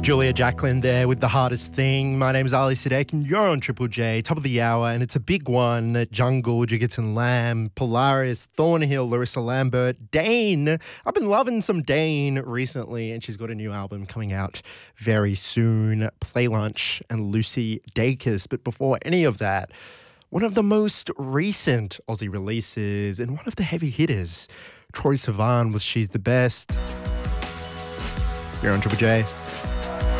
Julia Jacqueline there with The Hardest Thing. My name is Ali Sadek and you're on Triple J, top of the hour, and it's a big one. Jungle, Jiggets and Lamb, Polaris, Thornhill, Larissa Lambert, Dane. I've been loving some Dane recently, and she's got a new album coming out very soon, Play Lunch and Lucy Dacus. But before any of that, one of the most recent Aussie releases and one of the heavy hitters, Troye Sivan with She's the Best. You're on Triple J.